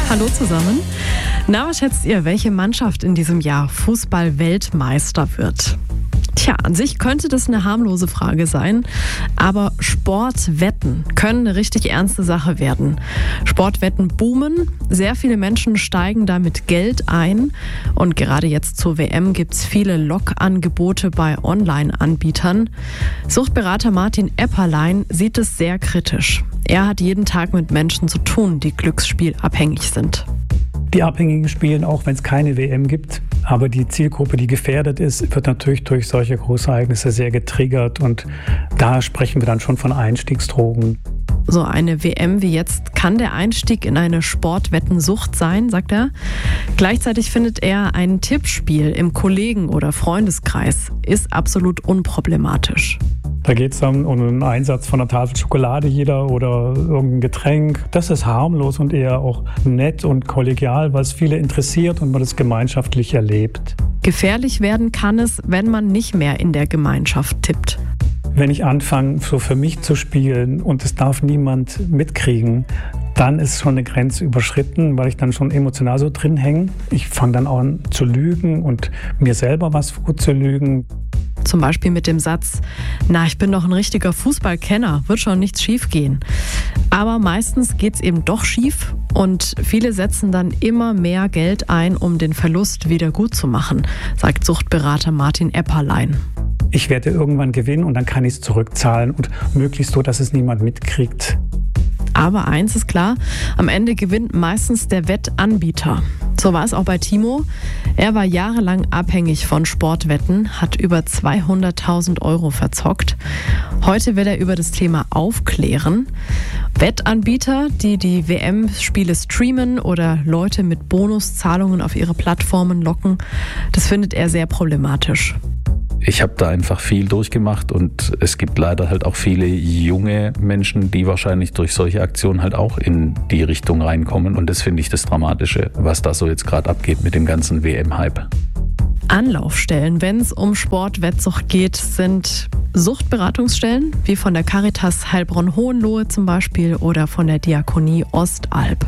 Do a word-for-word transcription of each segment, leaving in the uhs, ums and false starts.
Hallo zusammen. Na, was schätzt ihr, welche Mannschaft in diesem Jahr Fußball-Weltmeister wird? Tja, an sich könnte das eine harmlose Frage sein, aber Sportwetten können eine richtig ernste Sache werden. Sportwetten boomen, sehr viele Menschen steigen da mit Geld ein und gerade jetzt zur W M gibt es viele Lockangebote bei Online-Anbietern. Suchtberater Martin Epperlein sieht es sehr kritisch. Er hat jeden Tag mit Menschen zu tun, die glücksspielabhängig sind. Die Abhängigen spielen auch, wenn es keine W M gibt. Aber die Zielgruppe, die gefährdet ist, wird natürlich durch solche Großereignisse sehr getriggert. Und da sprechen wir dann schon von Einstiegsdrogen. So eine W M wie jetzt kann der Einstieg in eine Sportwettensucht sein, sagt er. Gleichzeitig findet er, ein Tippspiel im Kollegen- oder Freundeskreis ist absolut unproblematisch. Da geht es dann um einen Einsatz von einer Tafel Schokolade jeder oder irgendein Getränk. Das ist harmlos und eher auch nett und kollegial, was viele interessiert und man das gemeinschaftlich erlebt. Gefährlich werden kann es, wenn man nicht mehr in der Gemeinschaft tippt. Wenn ich anfange, so für mich zu spielen und es darf niemand mitkriegen, dann ist schon eine Grenze überschritten, weil ich dann schon emotional so drin hänge. Ich fange dann auch an zu lügen und mir selber was vorzulügen. Zum Beispiel mit dem Satz, na, ich bin doch ein richtiger Fußballkenner, wird schon nichts schief gehen. Aber meistens geht es eben doch schief und viele setzen dann immer mehr Geld ein, um den Verlust wieder gut zu machen, sagt Suchtberater Martin Epperlein. Ich werde irgendwann gewinnen und dann kann ich es zurückzahlen und möglichst so, dass es niemand mitkriegt. Aber eins ist klar, am Ende gewinnt meistens der Wettanbieter. So war es auch bei Timo. Er war jahrelang abhängig von Sportwetten, hat über zweihunderttausend Euro verzockt. Heute will er über das Thema aufklären. Wettanbieter, die die W M-Spiele streamen oder Leute mit Bonuszahlungen auf ihre Plattformen locken, das findet er sehr problematisch. Ich habe da einfach viel durchgemacht und es gibt leider halt auch viele junge Menschen, die wahrscheinlich durch solche Aktionen halt auch in die Richtung reinkommen. Und das finde ich das Dramatische, was da so jetzt gerade abgeht mit dem ganzen W M-Hype. Anlaufstellen, wenn es um Sportwettsucht geht, sind Suchtberatungsstellen, wie von der Caritas Heilbronn-Hohenlohe zum Beispiel oder von der Diakonie Ostalb.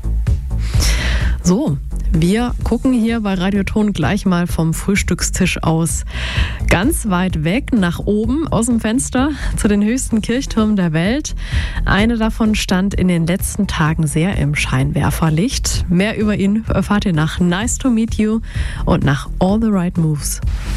So, wir gucken hier bei Radioton gleich mal vom Frühstückstisch aus ganz weit weg nach oben aus dem Fenster zu den höchsten Kirchtürmen der Welt. Eine davon stand in den letzten Tagen sehr im Scheinwerferlicht. Mehr über ihn erfahrt ihr nach Nice to Meet You und nach All the Right Moves.